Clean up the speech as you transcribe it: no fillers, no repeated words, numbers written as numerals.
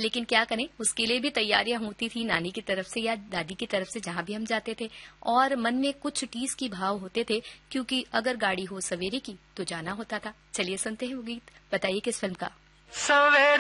लेकिन क्या करें, उसके लिए भी तैयारियां होती थी नानी की तरफ से या दादी की तरफ से, जहां भी हम जाते थे। और मन में कुछ टीस की भाव होते थे, क्योंकि अगर गाड़ी हो सवेरे की तो जाना होता था। चलिए सुनते हैं वो गीत। बताइए किस फिल्म का।